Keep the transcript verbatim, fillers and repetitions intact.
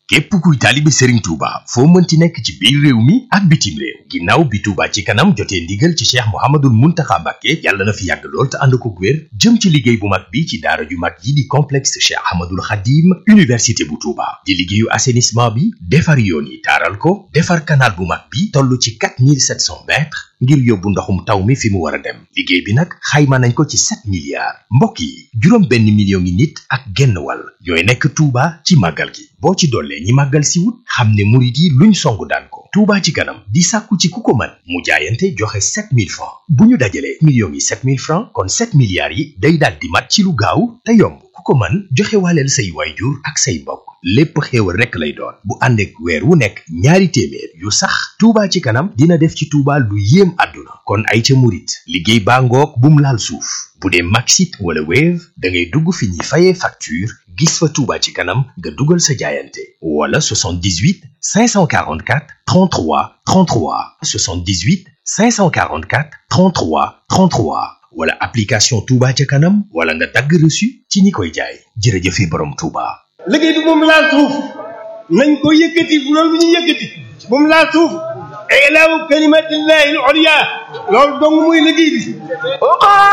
képp kuy taalibe Serigne Touba foo mënti nekk ci biir réew mi ak bitim réew ginnaaw bi Touba ci kanam jotee ndigal ci Cheikh Mouhamadoul Mountakha Mbacké yàlla na fi yàgg lool te ànd ko wér jëm ci liggéey bu mag bi ci daara ju mag yi di complexe Cheikh Ahmadoul Khadim université bu Touba di liggéeyu assainissement bi defar yoon yi taaral ko defar canal bu mag bi toll ci quatre mille sept cents mètres ngir yóbbu ndoxum taw mi fi mu war a dem liggéey bi nag xayma nañ ko ci sept milliards mbokk yi juróom benn million ngi nit ak genn wàll ñooy nekk Touba ci màggal gi boo ci dollee ñi màggal si wut xam ne murit yi luñ songu daan ko Touba ci kanam di sàkku ci ku ko mën mu jaayante joxe sept mille francs bu ñu dajalee millions yi sept mille francs kon sept milliards yi day daal di mat ci lu gaaw te yomb ku ko mën joxe waaleel say waayjur ak say mbokk lépp xéewal rekk lay doon bu ànd ak weer wu nekk ñaari téeméer yu sax Touba ci kanam dina def ci Touba lu yéem àdduna kon ay ca murit liggéey baa ngoog bum laal suuf bu dee Maxit wala Wave da ngay dugg fi ñuy fayee facture gis fa Touba ci kanam nga dugal sa jaayante wala soixante-dix-huit cinq cent quarante-quatre trente-trois trente-trois soixante-dix-huit cinq cent quarante-quatre trente-trois trente-trois wala application Touba ca kanam wala nga dagg reçu ci ñi koy jaay jërëjëfe borom Touba. liggéey bi moom laal suuf nañ ko yëkkati bu loolu bu ñu yëkkati moom laal suuf ilaahu kalimatillahi al-ulya loolu dong muy liggéey bi